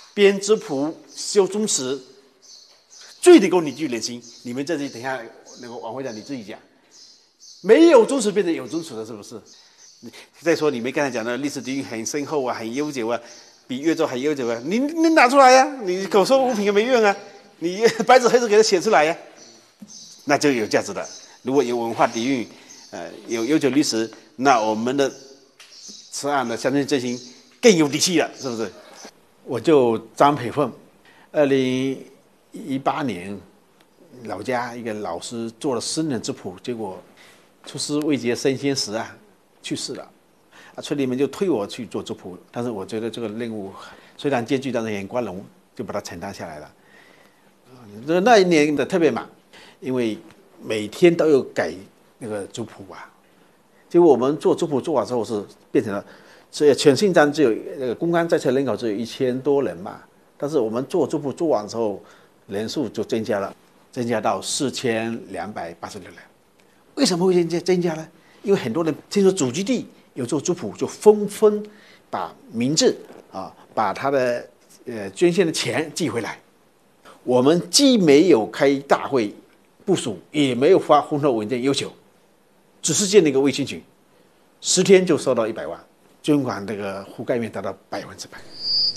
编族谱、修宗祠，最能够凝聚人心。你们这里等一下那个王会长你自己讲，没有宗祠变成有宗祠了，是不是？再说你们刚才讲的历史底蕴很深厚啊，很悠久啊，比越州还悠久啊，你拿出来呀、你口说无凭也没用啊，你白纸黑字给它写出来呀、那就有价值的。如果有文化底蕴，有悠久历史，那我们的此案的乡村振兴更有底气了，是不是？我就张培凤，2018年老家一个老师做了10年族谱，结果出师未捷身先死啊，去世了。村里面就推我去做族谱，但是我觉得这个任务虽然艰巨，但是很光荣，就把它承担下来了。那一年的特别忙，因为每天都有改那个族谱啊。结果我们做族谱做完之后是变成了，所以全信章只有公安在册人口只有1000多人嘛，但是我们做族谱做完之后，人数就增加了，增加到4286人。为什么会增加呢？因为很多人听说祖籍地有做族谱，就纷纷把名字把他的捐献的钱寄回来。我们既没有开大会部署，也没有发红头文件要求，只是建了一个微信群，10天就收到100万，捐款这个覆盖面达到100%。